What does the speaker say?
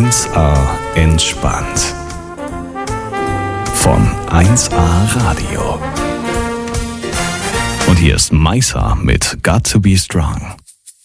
1A entspannt. Von 1A Radio. Und hier ist Maisa mit Got to Be Strong.